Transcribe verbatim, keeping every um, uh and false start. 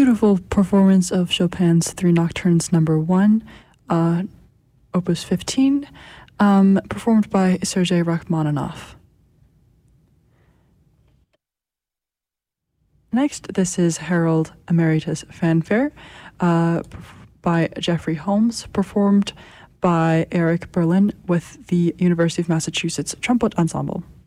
beautiful performance of Chopin's Three Nocturnes number one, uh, opus fifteen, um, performed by Sergei Rachmaninoff. Next, this is Harold Emeritus Fanfare uh, by Jeffrey Holmes, performed by Eric Berlin with the University of Massachusetts Trumpet Ensemble.